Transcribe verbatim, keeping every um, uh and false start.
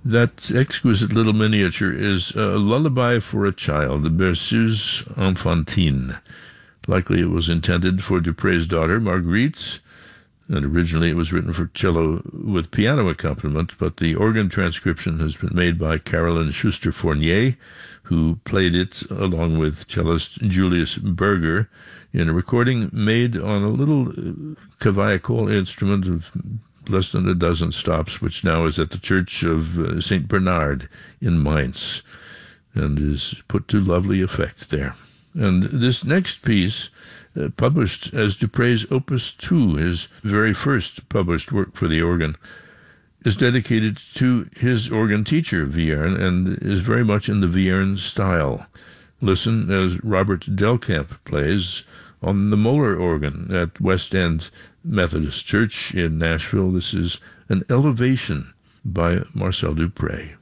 That exquisite little miniature is A Lullaby for a Child, the Berceuse Enfantine. Likely it was intended for Dupre's daughter, Marguerite, and originally it was written for cello with piano accompaniment, but the organ transcription has been made by Carolyn Schuster-Fournier, who played it along with cellist Julius Berger in a recording made on a little cavaillacol instrument of less than a dozen stops, which now is at the Church of uh, Saint Bernard in Mainz, and is put to lovely effect there. And this next piece, uh, published as Dupre's Opus two, his very first published work for the organ, is dedicated to his organ teacher, Vierne, and is very much in the Vierne style. Listen as Robert Delcamp plays on the Moeller organ at West End Methodist Church in Nashville. This is An Elevation by Marcel Dupré.